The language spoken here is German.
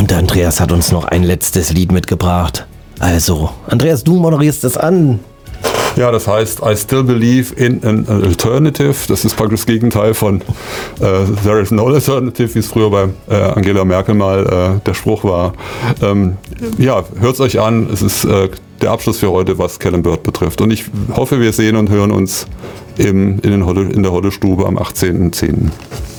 Und Andreas hat uns noch ein letztes Lied mitgebracht. Also, Andreas, du moderierst es an. Ja, das heißt, I still believe in an alternative. Das ist praktisch das Gegenteil von there is no alternative, wie es früher bei Angela Merkel mal der Spruch war. Ja, hört es euch an. Es ist der Abschluss für heute, was Callum Bird betrifft. Und ich hoffe, wir sehen und hören uns in der Holle-Stube am 18.10.